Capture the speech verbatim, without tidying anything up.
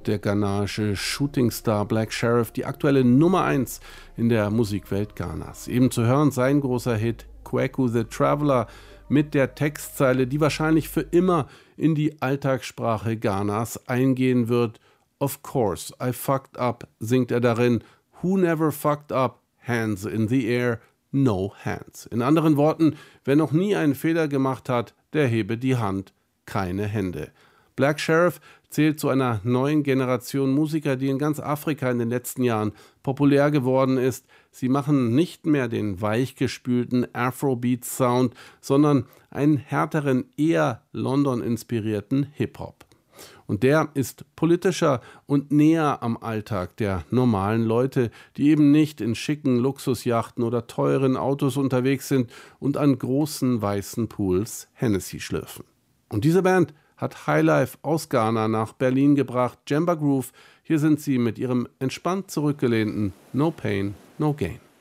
der ghanaische Shootingstar Black Sherif, die aktuelle Nummer eins in der Musikwelt Ghanas. Eben zu hören sein großer Hit Kwaku the Traveler mit der Textzeile, die wahrscheinlich für immer in die Alltagssprache Ghanas eingehen wird. Of course, I fucked up, singt er darin. Who never fucked up? Hands in the air, no hands. In anderen Worten, wer noch nie einen Fehler gemacht hat, der hebe die Hand, keine Hände. Black Sherif zählt zu einer neuen Generation Musiker, die in ganz Afrika in den letzten Jahren populär geworden ist. Sie machen nicht mehr den weichgespülten Afrobeat-Sound, sondern einen härteren, eher London-inspirierten Hip-Hop. Und der ist politischer und näher am Alltag der normalen Leute, die eben nicht in schicken Luxusjachten oder teuren Autos unterwegs sind und an großen weißen Pools Hennessy schlürfen. Und diese Band hat Highlife aus Ghana nach Berlin gebracht, Jemba Groove. Hier sind sie mit ihrem entspannt zurückgelehnten No Pain, No Gain.